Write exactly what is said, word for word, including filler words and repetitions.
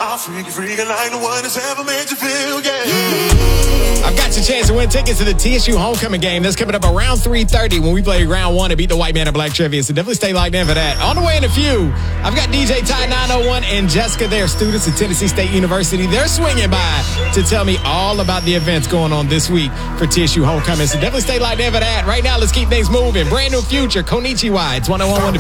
I'll freak you, freaking like no one has ever made you feel, yeah. I've got your chance to win tickets to the T S U homecoming game. That's coming up around three thirty when we play round one and beat the White Man in Black Trivia. So definitely stay locked in for that. On the way in a few, I've got D J Ty nine oh one and Jessica. They're students at Tennessee State University. They're swinging by to tell me all about the events going on this week for T S U homecoming. So definitely stay locked in for that. Right now, let's keep things moving. Brand new Future, Konichiwa. It's one oh one.